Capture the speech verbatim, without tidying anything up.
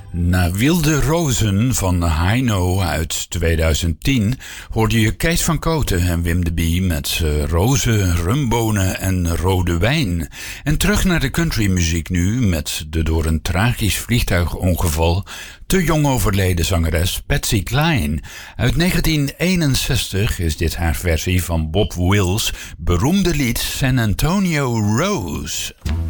Na Wilde Rozen van Heino uit tweeduizend tien hoorde je Kees van Kooten en Wim de Bie met uh, rozen, rumbonen en rode wijn. En terug naar de countrymuziek nu met de door een tragisch vliegtuigongeval te jong overleden zangeres Patsy Cline. Uit negentien eenenzestig is dit haar versie van Bob Wills' beroemde lied San Antonio Rose.